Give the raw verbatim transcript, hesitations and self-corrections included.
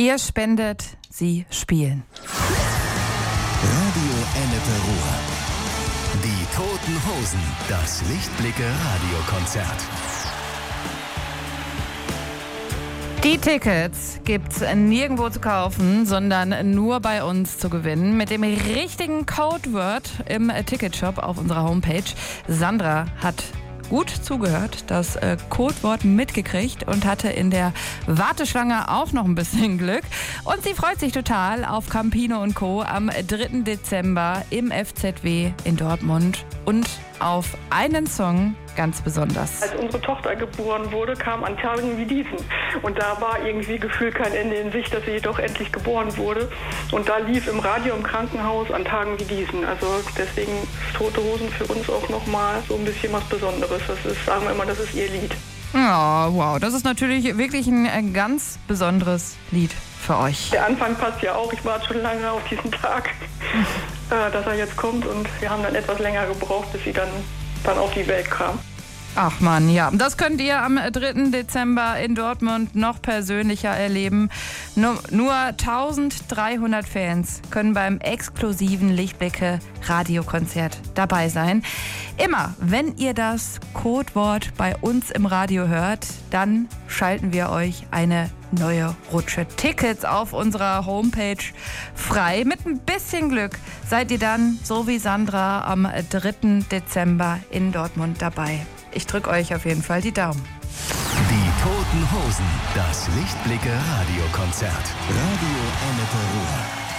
Ihr spendet, sie spielen. Radio Ennepe Ruhr. Die Toten Hosen, das Lichtblicke Radiokonzert. Die Tickets gibt's nirgendwo zu kaufen, sondern nur bei uns zu gewinnen. Mit dem richtigen Codewort im Ticketshop auf unserer Homepage. Sandra hat gut zugehört, das äh, Codewort mitgekriegt und hatte in der Warteschlange auch noch ein bisschen Glück. Und sie freut sich total auf Campino und Co. am dritten Dezember im F Z W in Dortmund und auf einen Song ganz besonders. Als unsere Tochter geboren wurde, kam an Tagen wie diesen. Und da war irgendwie gefühlt kein Ende in Sicht, dass sie doch endlich geboren wurde. Und da lief im Radio im Krankenhaus an Tagen wie diesen. Also deswegen ist Tote Hosen für uns auch nochmal so ein bisschen was Besonderes. Das ist, sagen wir immer, das ist ihr Lied. Ja, wow, das ist natürlich wirklich ein, ein ganz besonderes Lied für euch. Der Anfang passt ja auch. Ich warte schon lange auf diesen Tag, äh, dass er jetzt kommt. Und wir haben dann etwas länger gebraucht, bis sie dann, dann auf die Welt kam. Ach man, ja. Das könnt ihr am dritten Dezember in Dortmund noch persönlicher erleben. Nur, nur dreizehnhundert Fans können beim exklusiven Lichtblicke Radiokonzert dabei sein. Immer, wenn ihr das Codewort bei uns im Radio hört, dann schalten wir euch eine neue Rutsche Tickets auf unserer Homepage frei. Mit ein bisschen Glück seid ihr dann, so wie Sandra, am dritten Dezember in Dortmund dabei. Ich drücke euch auf jeden Fall die Daumen. Die Toten Hosen, das Lichtblicke Radiokonzert. Radio Ennepe Ruhr.